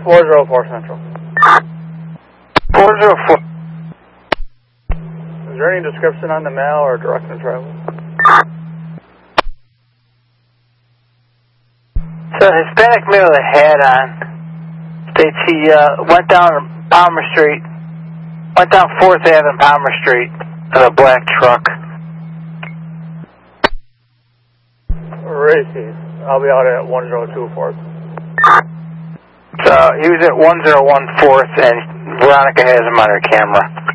404 Central. 404. Is there any description on the mail or direction of travel? So Hispanic male with a hat on states he went down Palmer Street, went down 4th Ave and Palmer Street in a black truck. Racing. I'll be out at 102 4th. So he was at 101 4th and Veronica has him on her camera.